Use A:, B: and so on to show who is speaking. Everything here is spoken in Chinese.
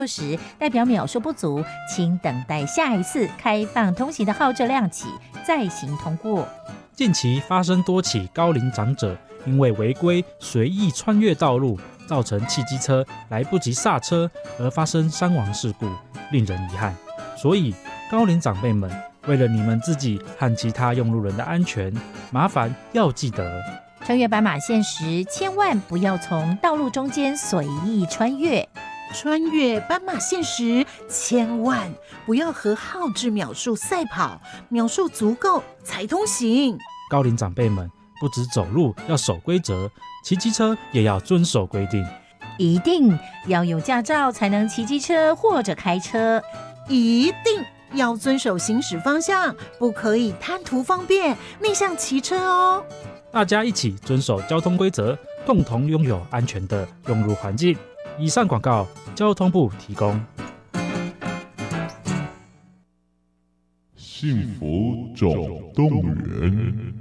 A: 时，代表秒数不足，请等待下一次开放通行的号志亮起再行通过。
B: 近期发生多起高龄长者因为违规随意穿越道路，造成汽机车来不及刹车而发生伤亡事故，令人遗憾。所以高龄长辈们，为了你们自己和其他用路人的安全，麻烦要记得，
A: 穿越斑马线时，千万不要从道路中间随意穿越。
C: 穿越斑马线时，千万不要和号志秒数赛跑，秒数足够才通行。
B: 高龄长辈们不只走路要守规则，骑机车也要遵守规定。
A: 一定要有驾照才能骑机车或者开车，
C: 一定要遵守行驶方向，不可以贪图方便逆向骑车哦。
B: 大家一起遵守交通规则，共同拥有安全的用路环境。以上广告，交通部提供。
D: 幸福总动员。